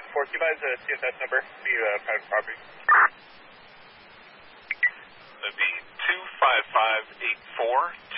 4, can you advise the CSS number, the private property? That'd be 25584.